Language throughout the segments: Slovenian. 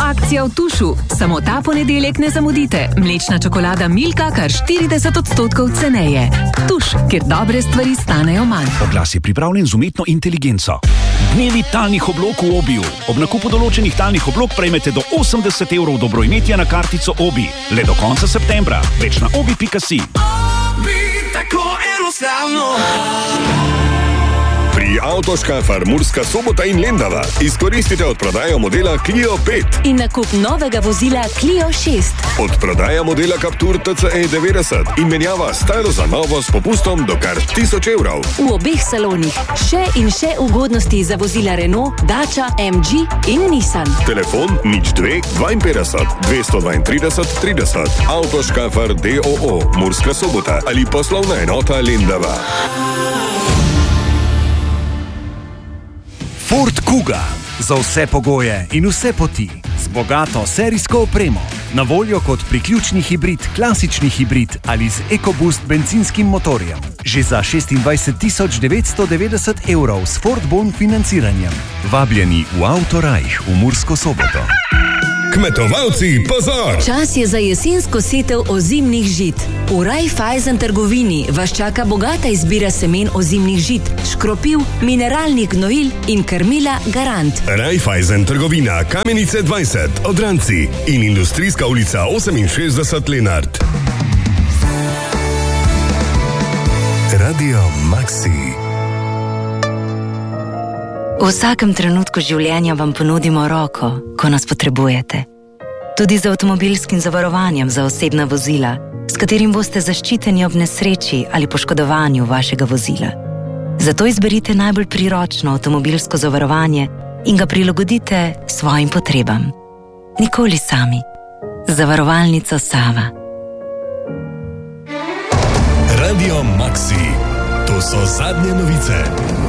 akcija v Tušu. Samo ta ponedeljek ne zamudite. Mlečna čokolada Milka kar 40% ceneje. Tuš, kjer dobre stvari stanejo manj. Oglas je pripravljen z umetno inteligenco. Dnevi talnih oblog v Obiju. Ob nakupu določenih talnih oblog prejmete do 80 € dobroimetja na kartico Obi. Le do konca septembra. Več na obi.si. Obi, tako enostavno. Pri Avtoškafar Murska Sobota in Lendava izkoristite odprodajo modela Clio 5 in nakup novega vozila Clio 6. Odprodaja modela Captur TCE 90 in menjava staro za novo s popustom do kar 1000 €. V obeh salonih še in še ugodnosti za vozila Renault, Dacia, MG in Nissan. Telefon 02 52 232 30. Avtoškafar DOO Murska Sobota ali poslovna enota Lendava. Ford Kuga. Za vse pogoje in vse poti. Z bogato serijsko opremo. Na voljo kot priključni hibrid, klasični hibrid ali z EcoBoost bencinskim motorjem. Že za 26 990 € s Ford Bon financiranjem. Vabljeni v Autorajh v Mursko Soboto. Kmetovalci, pozor! Čas je za jesensko setev ozimnih žit. V Raiffeisen trgovini vas čaka bogata izbira semen ozimnih žit, škropiv, mineralnih gnojil in krmila Garant. Raiffeisen trgovina Kamenice 20, Odranci in Industrijska ulica 68 Lenart. Radio Maxi. V vsakem trenutku življenja vam ponudimo roko, ko nas potrebujete. Tudi z avtomobilskim zavarovanjem za osebna vozila, s katerim boste zaščiteni ob nesreči ali poškodovanju vašega vozila. Zato izberite najbolj priročno avtomobilsko zavarovanje in ga prilagodite svojim potrebam. Nikoli sami. Zavarovalnica Sava. Radio Maxi. To so zadnje novice.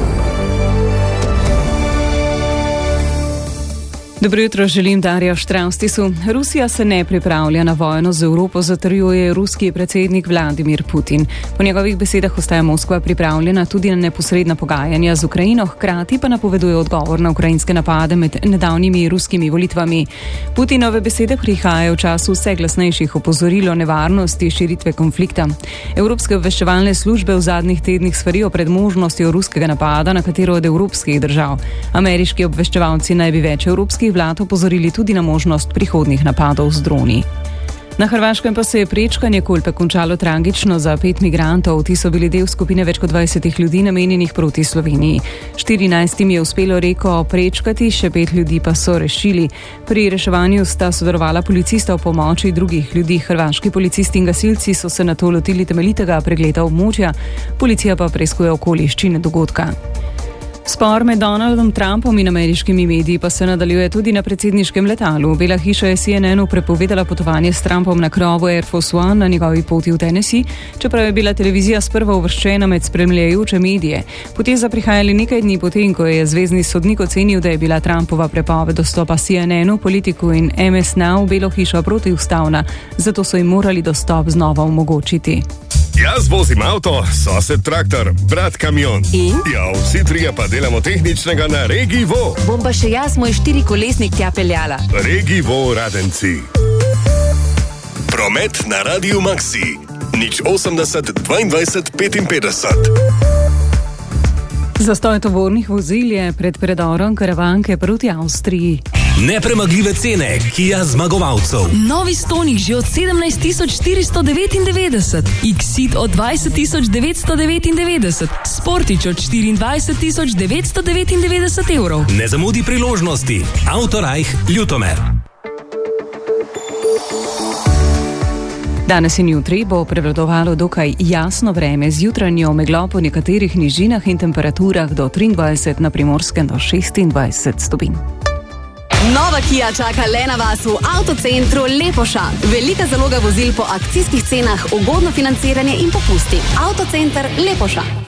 Dobro jutro, želim Darja Štraustisu. Rusija se ne pripravlja na vojno z Evropo, zatrjuje ruski predsednik Vladimir Putin. Po njegovih besedah ostaja Moskva pripravljena tudi na neposredna pogajanja z Ukrajino, hkrati pa napoveduje odgovor na ukrajinske napade med nedavnimi ruskimi volitvami. Putinove besede prihajajo v času vse glasnejših opozoril o nevarnosti širitve konflikta. Evropske obveščevalne službe v zadnjih tednih svarijo pred možnostjo ruskega napada na katero od evropskih držav. Ameriški obveščevalci naj bi več evropskih vlad opozorili tudi na možnost prihodnih napadov z droni. Na Hrvaškem pa se je prečkanje Kolpe končalo tragično za 5 migrantov. Ti so bili del skupine več kot 20 ljudi namenjenih proti Sloveniji. 14 je uspelo reko prečkati, še 5 ljudi pa so rešili. Pri reševanju sta sodelovala policista v pomoči drugih ljudi. Hrvaški policisti in gasilci so se nato lotili temeljitega pregleda območja, policija pa preiskuje okoliščine dogodka. Spor med Donaldom Trumpom in ameriškimi mediji pa se nadaljuje tudi na predsedniškem letalu. Bela hiša je CNN-u prepovedala potovanje s Trumpom na krovu Air Force One na njegovi poti v Tennessee, čeprav je bila televizija sprva uvrščena med spremljajoče medije. Poteza prihajali nekaj dni potem, ko je zvezni sodnik ocenil, da je bila Trumpova prepoved dostopa CNN-u, Politiku in MS Now v Belo hišo protiustavna, zato so jim morali dostop znova omogočiti. Jaz vozim avto, sosed traktor, brat kamion. In? Ja, vsi trije pa delamo tehničnega na Regi Vo. Bom pa še jaz moj 4-kolesnik tja peljala. Regi Vo Radenci. Promet na Radio Maxi. 080 22 55. Zastoj tovornih vozil je pred predorom Karavanke proti Avstriji. Nepremagljive cene Kia zmagovalcev. Novi Stonic že od 17 499, Exit od 20 999, Sportič od 24 999 evrov. Ne zamudi priložnosti. Autorajh Ljutomer. Danes in jutri bo prevladovalo dokaj jasno vreme z jutranjo meglo po nekaterih nižinah in temperaturah do 23, na Primorskem do 26 stopinj. Nova Kia čaka le na vas v avtocentru Lepoša. Velika zaloga vozil po akcijskih cenah, ugodno financiranje in popusti. Avtocenter Lepoša.